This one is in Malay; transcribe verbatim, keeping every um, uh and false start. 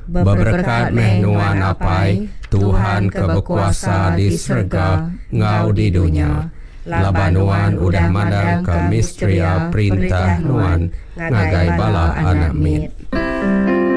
Beberkat meh nuan apai, Tuhan keberkuasa di surga, ngau di dunia. Labanuan udah madang ke mistria perintah nuan, ngagai bala anak mit.